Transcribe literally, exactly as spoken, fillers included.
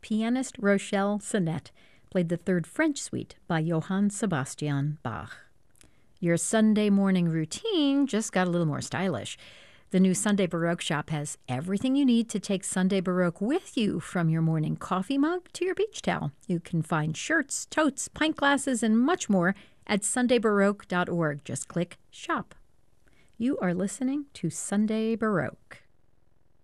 pianist Rochelle Sonette played the Third French Suite by Johann Sebastian Bach. Your Sunday morning routine just got a little more stylish. The new Sunday Baroque shop has everything you need to take Sunday Baroque with you, from your morning coffee mug to your beach towel. You can find shirts, totes, pint glasses, and much more at sunday baroque dot org. Just click Shop. You are listening to Sunday Baroque.